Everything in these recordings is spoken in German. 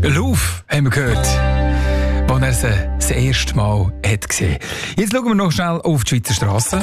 Louvre haben wir gehört, als er sie das erste Mal hat gesehen. Jetzt schauen wir noch schnell auf die Schweizer Strassen.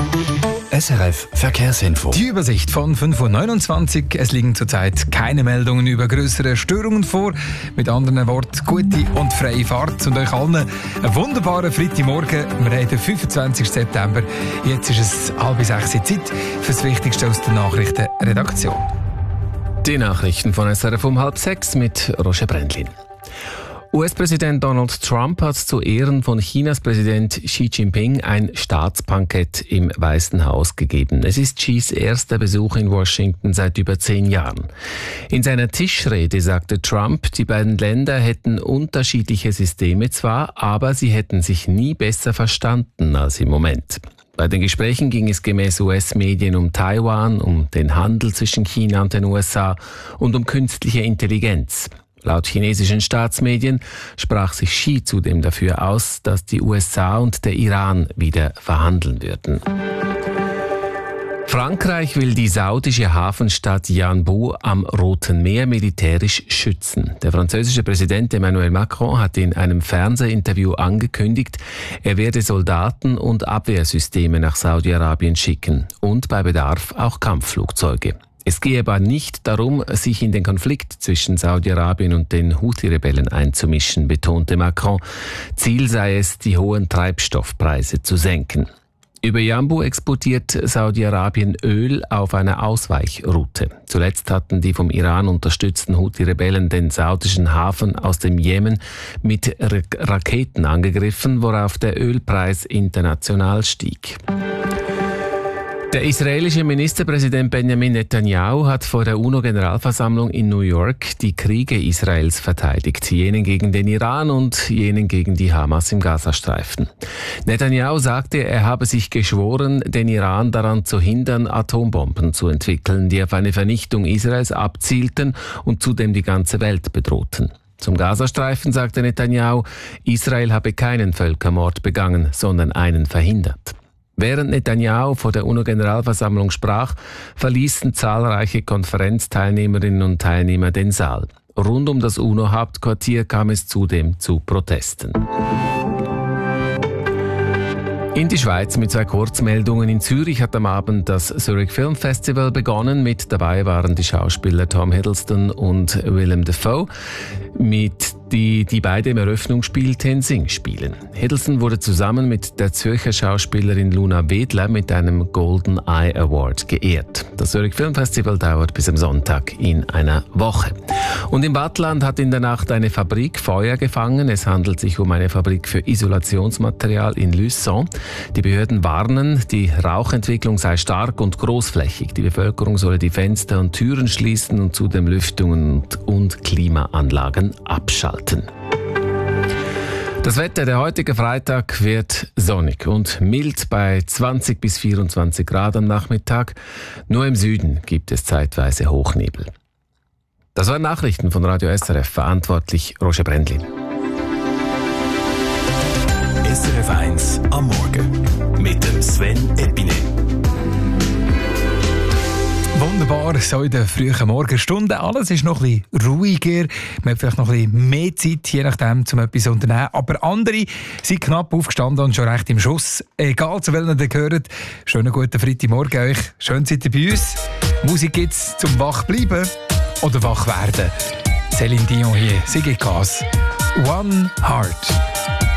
SRF Verkehrsinfo. Die Übersicht von 5.29 Uhr. Es liegen zurzeit keine Meldungen über grössere Störungen vor. Mit anderen Worten, gute und freie Fahrt. Und euch allen einen wunderbaren Freitagmorgen. Wir haben den 25. September. Jetzt ist es 5:30 Uhr Zeit für das Wichtigste aus der Nachrichtenredaktion. Die Nachrichten von SRF um 5:30 mit Roger Brändlin. US-Präsident Donald Trump hat zu Ehren von Chinas Präsident Xi Jinping ein Staatsbankett im Weißen Haus gegeben. Es ist Xis erster Besuch in Washington seit über 10 Jahren. In seiner Tischrede sagte Trump, die beiden Länder hätten unterschiedliche Systeme zwar, aber sie hätten sich nie besser verstanden als im Moment. Bei den Gesprächen ging es gemäß US-Medien um Taiwan, um den Handel zwischen China und den USA und um künstliche Intelligenz. Laut chinesischen Staatsmedien sprach sich Xi zudem dafür aus, dass die USA und der Iran wieder verhandeln würden. Frankreich will die saudische Hafenstadt Yanbu am Roten Meer militärisch schützen. Der französische Präsident Emmanuel Macron hat in einem Fernsehinterview angekündigt, er werde Soldaten und Abwehrsysteme nach Saudi-Arabien schicken und bei Bedarf auch Kampfflugzeuge. Es gehe aber nicht darum, sich in den Konflikt zwischen Saudi-Arabien und den Houthi-Rebellen einzumischen, betonte Macron. Ziel sei es, die hohen Treibstoffpreise zu senken. Über Yanbu exportiert Saudi-Arabien Öl auf einer Ausweichroute. Zuletzt hatten die vom Iran unterstützten Houthi-Rebellen den saudischen Hafen aus dem Jemen mit Raketen angegriffen, worauf der Ölpreis international stieg. Der israelische Ministerpräsident Benjamin Netanyahu hat vor der UNO-Generalversammlung in New York die Kriege Israels verteidigt, jenen gegen den Iran und jenen gegen die Hamas im Gazastreifen. Netanyahu sagte, er habe sich geschworen, den Iran daran zu hindern, Atombomben zu entwickeln, die auf eine Vernichtung Israels abzielten und zudem die ganze Welt bedrohten. Zum Gazastreifen sagte Netanyahu, Israel habe keinen Völkermord begangen, sondern einen verhindert. Während Netanyahu vor der UNO-Generalversammlung sprach, verließen zahlreiche Konferenzteilnehmerinnen und Teilnehmer den Saal. Rund um das UNO-Hauptquartier kam es zudem zu Protesten. In die Schweiz mit 2 Kurzmeldungen. In Zürich hat am Abend das Zurich Film Festival begonnen. Mit dabei waren die Schauspieler Tom Hiddleston und Willem Dafoe, die beide im Eröffnungsspiel Tenzing spielen. Hiddleston wurde zusammen mit der Zürcher Schauspielerin Luna Wedler mit einem Golden Eye Award geehrt. Das Zurich Film Festival dauert bis am Sonntag in einer Woche. Und im Waadtland hat in der Nacht eine Fabrik Feuer gefangen. Es handelt sich um eine Fabrik für Isolationsmaterial in Luçon. Die Behörden warnen, die Rauchentwicklung sei stark und großflächig. Die Bevölkerung solle die Fenster und Türen schließen und zudem Lüftungen und Klimaanlagen abschalten. Das Wetter, der heutige Freitag, wird sonnig und mild bei 20 bis 24 Grad am Nachmittag. Nur im Süden gibt es zeitweise Hochnebel. Das waren Nachrichten von Radio SRF, verantwortlich Roger Brändlin. SRF 1 am Morgen mit dem Sven Epine. Wunderbar, so in der frühen Morgenstunden. Alles ist noch ein bisschen ruhiger. Man hat vielleicht noch ein bisschen mehr Zeit, je nachdem, um etwas zu unternehmen. Aber andere sind knapp aufgestanden und schon recht im Schuss. Egal, zu welchen ihr gehört. Schönen guten Freitagmorgen euch. Schön seid ihr bei uns. Musik gibt's zum wach bleiben oder wach werden. Céline Dion hier, sie gibt Gas. One Heart.